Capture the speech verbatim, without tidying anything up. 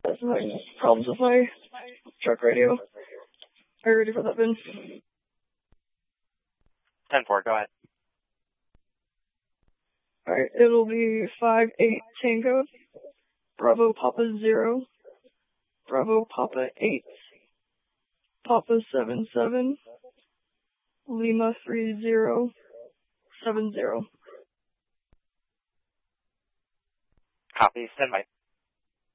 That's my problems with my truck radio. Are you ready for that, Ben? ten four, go ahead. Alright, it'll be five eight Tango, Bravo Papa zero, Bravo Papa eight, Papa seven seven, Lima three zero, seven zero. Copy, stand by.